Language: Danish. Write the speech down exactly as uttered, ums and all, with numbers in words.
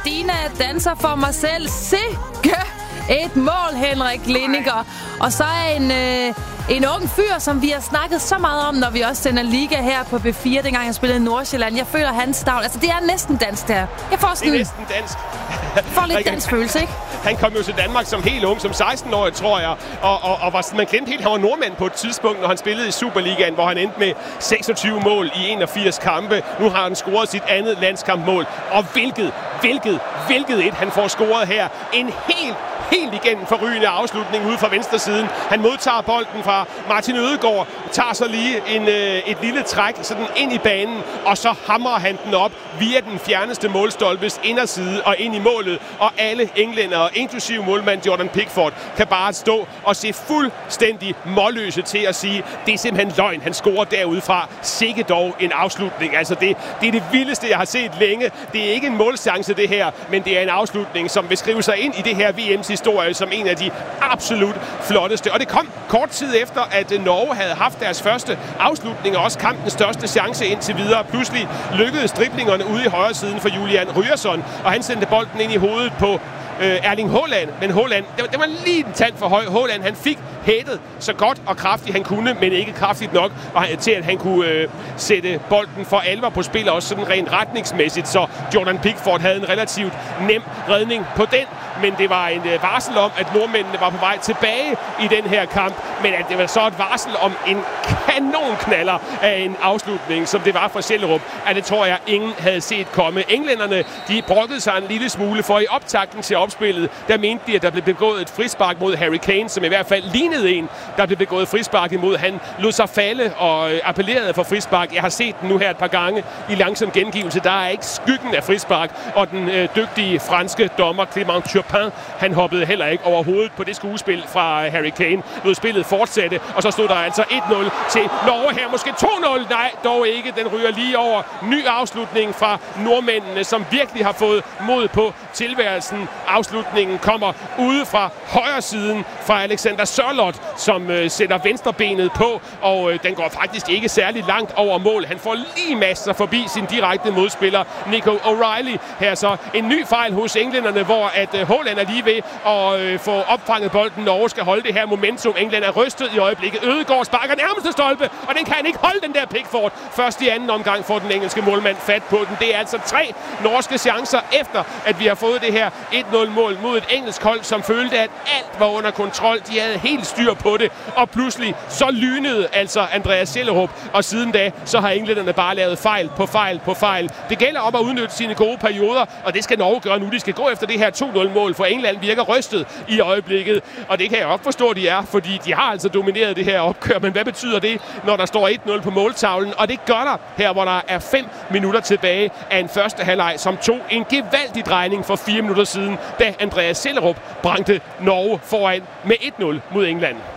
Dina danser for mig selv. Sikke et mål, Henrik Lindinger. Og så er en, øh, en ung fyr, som vi har snakket så meget om, når vi også sender Liga her på B fire, dengang jeg spillede i Nordsjælland. Jeg føler hans stavl. Altså, det er næsten dansk, der. Jeg får sådan... Det er næsten dansk. får lidt dansk følelse, ikke? Han kom jo til Danmark som helt ung, som seksten-årig, tror jeg. Og, og, og var, man glemte helt, han var nordmand på et tidspunkt, når han spillede i Superligaen, hvor han endte med seksogtyve mål i enogfirs kampe. Nu har han scoret sit andet landskampmål. Og hvilket, hvilket, hvilket et han får scoret her. En helt helt igennem forrygende afslutning ude fra venstre siden. Han modtager bolden fra Martin Ødegaard, tager så lige en, øh, et lille træk sådan ind i banen, og så hamrer han den op via den fjerneste målstolpes inderside og ind i målet. Og alle englændere, inklusive målmand Jordan Pickford, kan bare stå og se fuldstændig målløse til at sige, det er simpelthen løgn, han scorer derudefra. Sikke dog en afslutning. Altså det, det er det vildeste, jeg har set længe. Det er ikke en målchance, det her, men det er en afslutning, som vil skrive sig ind i det her V M's historie som en af de absolut flotteste. Og det kom kort tid efter, at Norge havde haft deres første afslutning og også kampens største chance indtil videre. Pludselig lykkedes driblingerne ude i højre siden for Julian Ryerson, og han sendte bolden ind i hovedet på øh, Erling Haaland. Men Haaland, det var, det var lige en tand for høj. Haaland, han fik hættet så godt og kraftigt han kunne, men ikke kraftigt nok og, til, at han kunne øh, sætte bolden for alvor på spil, også sådan rent retningsmæssigt. Så Jordan Pickford havde en relativt nem redning på den, men det var en øh, varsel om, at nordmændene var på vej tilbage i den her kamp, men at det var så et varsel om en kanonknaller af en afslutning, som det var for Schellerup, at det tror jeg ingen havde set komme. Englænderne, de brokkede sig en lille smule, for i optakten til opspillet, der mente de, at der blev begået et frispark mod Harry Kane, som i hvert fald lignede en, der blev begået frispark imod. Han lod sig falde og øh, appellerede for frispark. Jeg har set den nu her et par gange i langsom gengivelse. Der er ikke skyggen af frispark, og den øh, dygtige franske dommer Clément Turpin, han hoppede heller ikke over hovedet på det skuespil fra Harry Kane. Lod spillet fortsætte, og så stod der altså et nul til Norge her. Måske to nul. Nej, dog ikke. Den ryger lige over. Ny afslutning fra nordmændene, som virkelig har fået mod på tilværelsen. Afslutningen kommer ude fra højre siden fra Alexander Sørloth, som øh, sætter venstrebenet på, og øh, den går faktisk ikke særlig langt over mål. Han får lige masser forbi sin direkte modspiller, Nico O'Reilly. Her så en ny fejl hos englænderne, hvor at øh, Haaland er lige ved at øh, få opfanget bolden. Norge skal holde det her momentum. England er rystet i øjeblikket. Ødegaard sparker nærmeste stolpe, og den kan han ikke holde, den der Pickford. Først i anden omgang får den engelske målmand fat på den. Det er altså tre norske chancer efter, at vi har fået det her et nul mål mod et engelsk hold, som følte, at alt var under kontrol. De havde helt styr på det, og pludselig så lynede altså Andreas Schellerup, og siden da, så har englænderne bare lavet fejl på fejl på fejl. Det gælder om at udnytte sine gode perioder, og det skal Norge gøre nu. De skal gå efter det her to nul mål, for England virker rystet i øjeblikket, og det kan jeg også forstå, de er, fordi de har altså domineret det her opgør, men hvad betyder det, når der står et nul på måltavlen? Og det gør der her, hvor der er fem minutter tilbage af en første halvleg, som tog en gevaldig drejning for fire minutter siden, da Andreas Schellerup bragte Norge foran med et nul mod England.